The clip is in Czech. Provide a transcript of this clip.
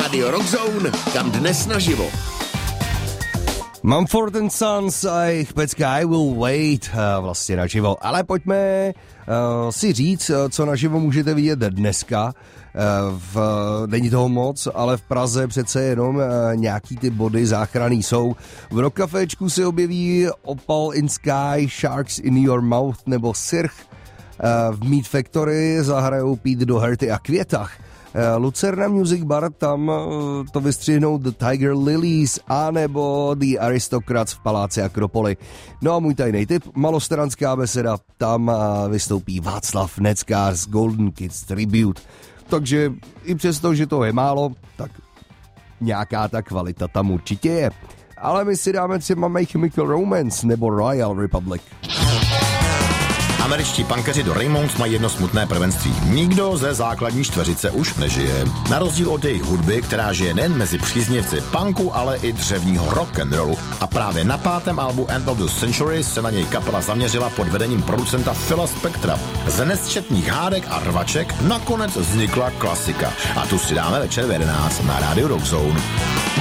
Rádio Rockzone, kam dnes naživo. Mumford & Sons a jejich pecka I Will Wait vlastně naživo. Ale pojďme si říct, co naživo můžete vidět dneska. Není toho moc, ale v Praze přece jenom nějaký ty body záchranný jsou. V Rock Caféčku se objeví Opal in Sky, Sharks in Your Mouth nebo Sirch. V Meat Factory zahrajou Pete Doherty a Květach. Lucerna Music Bar, tam to vystřihnou The Tiger Lilies a nebo The Aristocrats v paláci Akropoly. No a můj tajný tip, Malostranská beseda, tam vystoupí Václav Neckář Golden Kids Tribute. Takže i přesto, že to je málo, tak nějaká ta kvalita tam určitě je. Ale my si dáme třeba My Chemical Romance nebo Royal Republic. Američtí punkeři do Raymonds mají jedno smutné prvenství. Nikdo ze základní čtveřice už nežije. Na rozdíl od jejich hudby, která žije nejen mezi příznivci punku, ale i dřevního rock'n'rollu. A právě na 5. albu End of the Century se na něj kapela zaměřila pod vedením producenta Phila Spectra. Z nesčetných hádek a rvaček nakonec vznikla klasika. A tu si dáme večer v 11 na rádiu Rockzone.